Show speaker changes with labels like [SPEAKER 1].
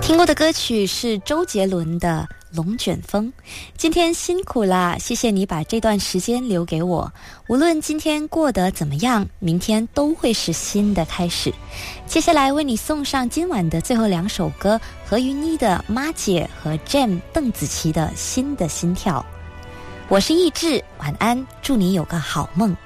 [SPEAKER 1] 听过的歌曲是周杰伦的《龙卷风》。今天辛苦啦，谢谢你把这段时间留给我。无论今天过得怎么样，明天都会是新的开始。接下来为你送上今晚的最后2首歌，何云妮的《妈姐》和 Jam 邓紫棋的《新的心跳》。我是意志，晚安，祝你有个好梦。